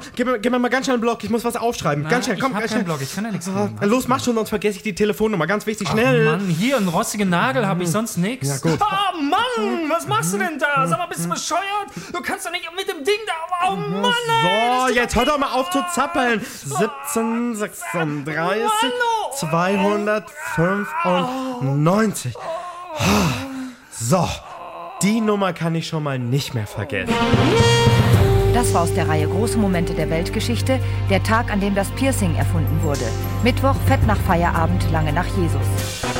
gib mir mal ganz schnell einen Block. Ich muss was aufschreiben. Na, ganz schnell, komm, ich hab ganz keinen schnell. Block, ich kann ja nichts tun. Los, mach schon, sonst vergesse ich die Telefonnummer. Ganz wichtig, schnell. Mann, hier, einen rostigen Nagel, habe ich sonst nichts. Ja, gut. Oh, Mann, was machst du denn da? Sag mal, bist du bescheuert? Du kannst doch nicht mit dem Ding da... Oh, Mann, ey, So, jetzt hör doch mal auf zu zappeln. 17, 36, 295. So, die Nummer kann ich schon mal nicht mehr vergessen. Das war aus der Reihe Große Momente der Weltgeschichte, der Tag, an dem das Piercing erfunden wurde. Mittwoch, fett nach Feierabend, lange nach Jesus.